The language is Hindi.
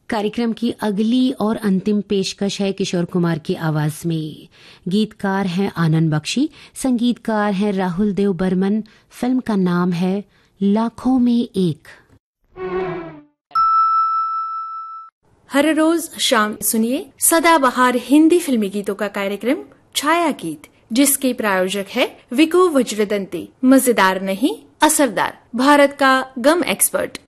कार्यक्रम की अगली और अंतिम पेशकश है किशोर कुमार की आवाज में। गीतकार हैं आनंद बख्शी, संगीतकार हैं राहुल देव बर्मन। फिल्म का नाम है लाखों में एक। हर रोज शाम सुनिए सदाबहार हिंदी फिल्मी गीतों का कार्यक्रम छाया गीत, जिसके प्रायोजक है विको वज्रदंती। मजेदार नहीं, असरदार, भारत का गम एक्सपर्ट।